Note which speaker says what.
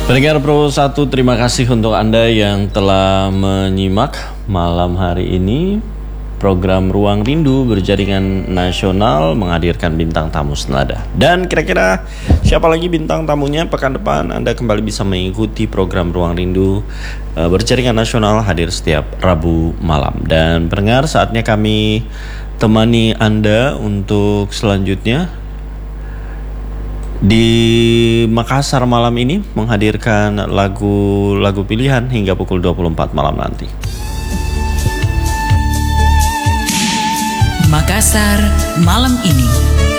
Speaker 1: Pendengar Pro 1, terima kasih untuk Anda yang telah menyimak malam hari ini program Ruang Rindu berjaringan nasional menghadirkan bintang tamu senada. Dan kira-kira siapa lagi bintang tamunya? Pekan depan Anda kembali bisa mengikuti program Ruang Rindu berjaringan nasional hadir setiap Rabu malam. Dan pendengar, saatnya kami temani Anda untuk selanjutnya di Makassar malam ini menghadirkan lagu-lagu pilihan hingga pukul 24 malam nanti.
Speaker 2: Makassar malam ini.